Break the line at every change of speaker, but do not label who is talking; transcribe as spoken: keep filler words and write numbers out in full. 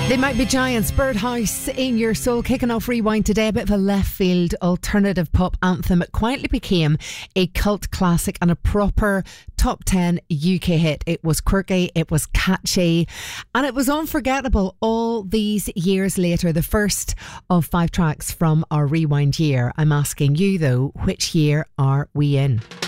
They Might Be Giants, Birdhouse in your soul, kicking off Rewind today. A bit of a left field alternative pop anthem. It quietly became a cult classic and a proper top ten U K hit. It was quirky, it was catchy, and it was unforgettable all these years later. The first of five tracks from our Rewind year. I'm asking you though, which year are we in?